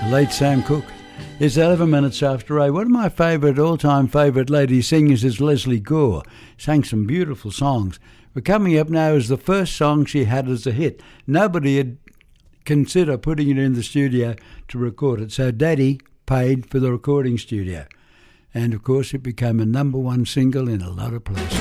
late Sam Cooke. It's 11 minutes after 8. One of my all-time favourite lady singers is Lesley Gore. Sang some beautiful songs. But coming up now is the first song she had as a hit. Nobody had considered putting it in the studio to record it, so Daddy paid for the recording studio. And, of course, it became a #1 single in a lot of places.